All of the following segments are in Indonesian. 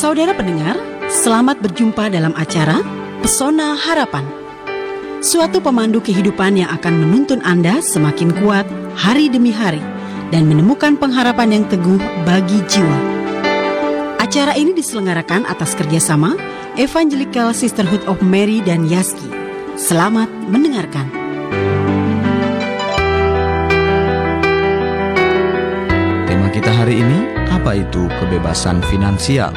Saudara pendengar, selamat berjumpa dalam acara Pesona Harapan. Suatu pemandu kehidupan yang akan menuntun Anda semakin kuat hari demi hari dan menemukan pengharapan yang teguh bagi jiwa. Acara ini diselenggarakan atas kerjasama Evangelical Sisterhood of Mary dan Yaski. Selamat mendengarkan. Tema kita hari ini, apa itu kebebasan finansial?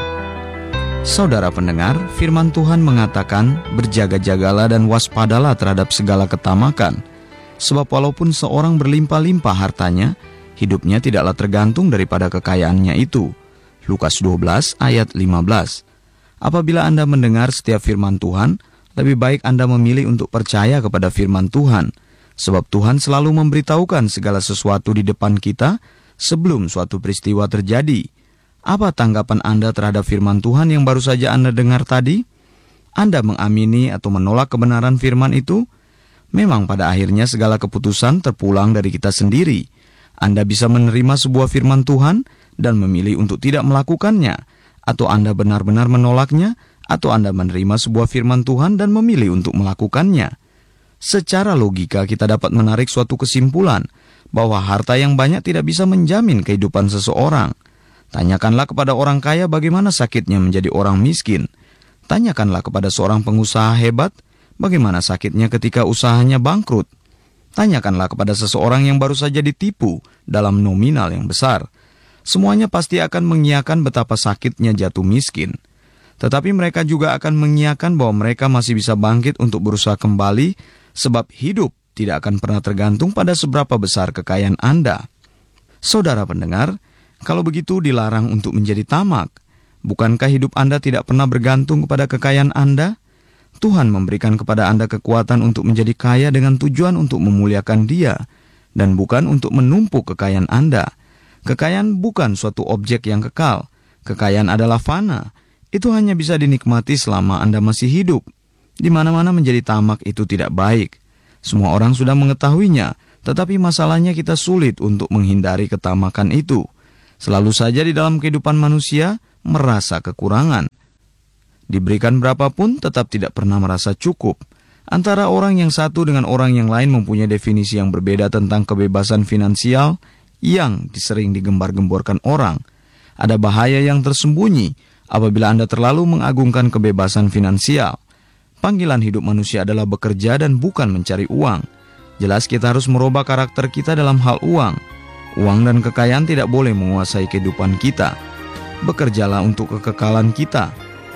Saudara pendengar, firman Tuhan mengatakan, berjaga-jagalah dan waspadalah terhadap segala ketamakan. Sebab walaupun seorang berlimpah-limpah hartanya, hidupnya tidaklah tergantung daripada kekayaannya itu. Lukas 12 ayat 15. Apabila Anda mendengar setiap firman Tuhan, lebih baik Anda memilih untuk percaya kepada firman Tuhan. Sebab Tuhan selalu memberitahukan segala sesuatu di depan kita sebelum suatu peristiwa terjadi. Apa tanggapan Anda terhadap firman Tuhan yang baru saja Anda dengar tadi? Anda mengamini atau menolak kebenaran firman itu? Memang pada akhirnya segala keputusan terpulang dari kita sendiri. Anda bisa menerima sebuah firman Tuhan dan memilih untuk tidak melakukannya, atau Anda benar-benar menolaknya, atau Anda menerima sebuah firman Tuhan dan memilih untuk melakukannya. Secara logika kita dapat menarik suatu kesimpulan bahwa harta yang banyak tidak bisa menjamin kehidupan seseorang. Tanyakanlah kepada orang kaya bagaimana sakitnya menjadi orang miskin. Tanyakanlah kepada seorang pengusaha hebat bagaimana sakitnya ketika usahanya bangkrut. Tanyakanlah kepada seseorang yang baru saja ditipu dalam nominal yang besar. Semuanya pasti akan mengiyakan betapa sakitnya jatuh miskin. Tetapi mereka juga akan mengiyakan bahwa mereka masih bisa bangkit untuk berusaha kembali, sebab hidup tidak akan pernah tergantung pada seberapa besar kekayaan Anda. Saudara pendengar, kalau begitu dilarang untuk menjadi tamak. Bukankah hidup Anda tidak pernah bergantung kepada kekayaan Anda? Tuhan memberikan kepada Anda kekuatan untuk menjadi kaya dengan tujuan untuk memuliakan Dia, dan bukan untuk menumpuk kekayaan Anda. Kekayaan bukan suatu objek yang kekal. Kekayaan adalah fana. Itu hanya bisa dinikmati selama Anda masih hidup. Di mana-mana menjadi tamak itu tidak baik. Semua orang sudah mengetahuinya, tetapi masalahnya kita sulit untuk menghindari ketamakan itu. Selalu saja di dalam kehidupan manusia merasa kekurangan. Diberikan berapapun tetap tidak pernah merasa cukup. Antara orang yang satu dengan orang yang lain mempunyai definisi yang berbeda tentang kebebasan finansial yang sering digembar-gemborkan orang. Ada bahaya yang tersembunyi apabila Anda terlalu mengagungkan kebebasan finansial. Panggilan hidup manusia adalah bekerja dan bukan mencari uang. Jelas kita harus merubah karakter kita dalam hal uang. Uang dan kekayaan tidak boleh menguasai kehidupan kita. Bekerjalah untuk kekekalan kita,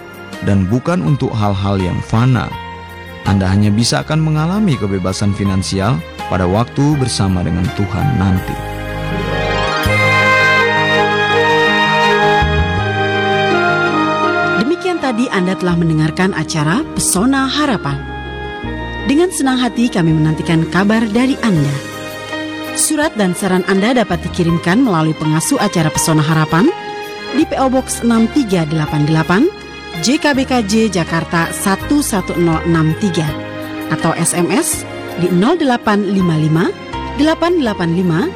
dan bukan untuk hal-hal yang fana. Anda hanya bisa akan mengalami kebebasan finansial pada waktu bersama dengan Tuhan nanti. Demikian tadi Anda telah mendengarkan acara Pesona Harapan. Dengan senang hati kami menantikan kabar dari Anda. Surat dan saran Anda dapat dikirimkan melalui pengasuh acara Pesona Harapan di PO Box 6388 JKBKJ Jakarta 11063 atau SMS di 0855 885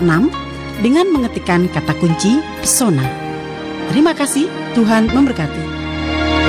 1006 dengan mengetikkan kata kunci Pesona. Terima kasih, Tuhan memberkati.